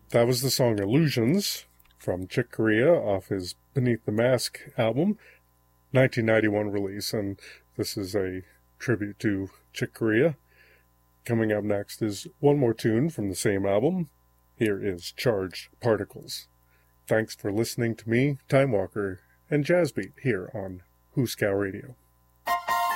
That was the song Illusions from Chick Corea off his Beneath the Mask album, 1991 release, and this is a tribute to Chick Corea. Coming up next is one more tune from the same album. Here is Charged Particles. Thanks for listening to me, Time Walker, and Jazzbeat here on Hooskow Radio.